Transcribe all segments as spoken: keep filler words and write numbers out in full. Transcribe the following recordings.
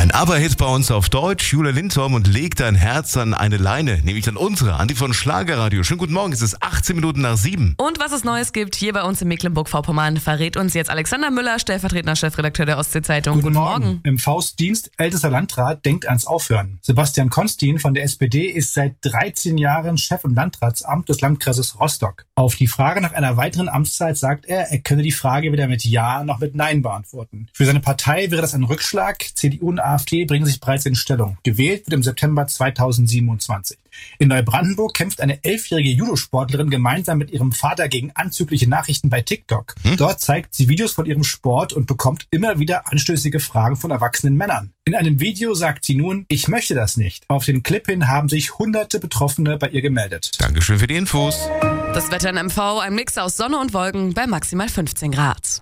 Ein Aber-Hit bei uns auf Deutsch. Julia Lindholm und Leg dein Herz an eine Leine, nämlich an unsere, an die von Schlagerradio. Schönen guten Morgen, es ist achtzehn Minuten nach sieben. Und was es Neues gibt hier bei uns in Mecklenburg-Vorpommern, verrät uns jetzt Alexander Müller, stellvertretender Chefredakteur der Ostsee-Zeitung. Guten, guten Morgen. Morgen. Im Faustdienst ältester Landrat denkt ans Aufhören. Sebastian Konstin von der S P D ist seit dreizehn Jahren Chef im Landratsamt des Landkreises Rostock. Auf die Frage nach einer weiteren Amtszeit sagt er, er könne die Frage weder mit Ja noch mit Nein beantworten. Für seine Partei wäre das ein Rückschlag. C D U und AfD bringen sich bereits in Stellung. Gewählt wird im September zweitausendsiebenundzwanzig. In Neubrandenburg kämpft eine elfjährige Judosportlerin gemeinsam mit ihrem Vater gegen anzügliche Nachrichten bei TikTok. Hm? Dort zeigt sie Videos von ihrem Sport und bekommt immer wieder anstößige Fragen von erwachsenen Männern. In einem Video sagt sie nun, ich möchte das nicht. Auf den Clip hin haben sich hunderte Betroffene bei ihr gemeldet. Dankeschön für die Infos. Das Wetter in M V, ein Mix aus Sonne und Wolken bei maximal fünfzehn Grad.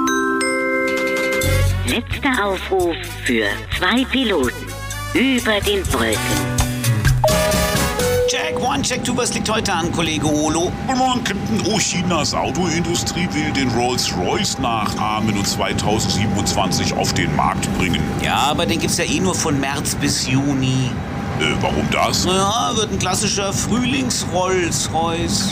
Letzter Aufruf für zwei Piloten über den Wolken. Check one, check two, was liegt heute an, Kollege Olo? Guten Morgen, Captain. Oh, Chinas Autoindustrie will den Rolls-Royce nachahmen und zweitausendsiebenundzwanzig auf den Markt bringen. Ja, aber den gibt's ja eh nur von März bis Juni. Äh, warum das? Ja, wird ein klassischer Frühlings-Rolls-Royce.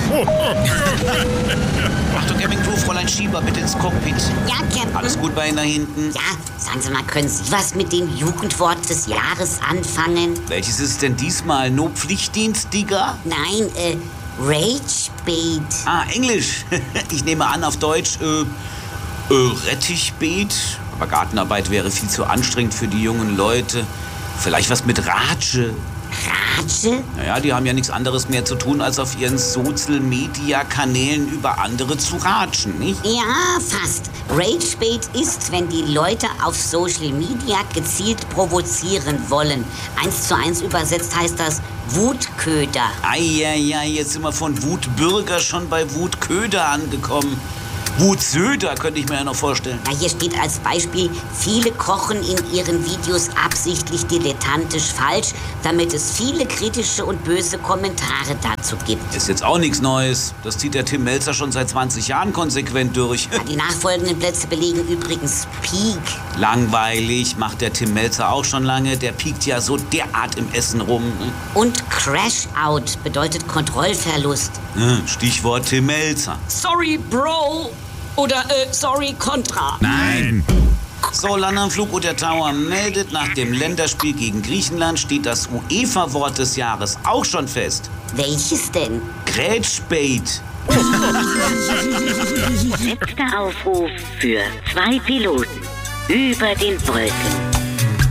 Achtung, Cabin Crew, Fräulein Schieber, bitte ins Cockpit. Ja, Captain. Alles gut bei Ihnen da hinten? Ja, sagen Sie mal, können Sie was mit dem Jugendwort des Jahres anfangen? Welches ist denn diesmal? No Pflichtdienst, Digga? Nein, äh, Ragebait. Ah, Englisch. Ich nehme an, auf Deutsch, äh, äh, Rettichbeet. Aber Gartenarbeit wäre viel zu anstrengend für die jungen Leute. Vielleicht was mit Ratsche. Ratsche? Naja, die haben ja nichts anderes mehr zu tun, als auf ihren Social-Media-Kanälen über andere zu ratschen, nicht? Ja, fast. Ragebait ist, wenn die Leute auf Social Media gezielt provozieren wollen. Eins zu eins übersetzt heißt das Wutköder. Eieiei, jetzt sind wir von Wutbürger schon bei Wutköder angekommen. Wutsöder könnte ich mir ja noch vorstellen. Na, hier steht als Beispiel, viele kochen in ihren Videos absichtlich dilettantisch falsch, damit es viele kritische und böse Kommentare dazu gibt. Ist jetzt auch nichts Neues. Das zieht der Tim Melzer schon seit zwanzig Jahren konsequent durch. Ja, die nachfolgenden Plätze belegen übrigens Peak. Langweilig, macht der Tim Melzer auch schon lange. Der piekt ja so derart im Essen rum. Und Crash-Out bedeutet Kontrollverlust. Stichwort Tim Melzer. Sorry, Bro. Oder, äh, sorry, Contra. Nein. So, Landanflug und der Tower meldet, nach dem Länderspiel gegen Griechenland steht das UEFA-Wort des Jahres auch schon fest. Welches denn? Grätschbait. Letzter Aufruf für zwei Piloten über den Wolken.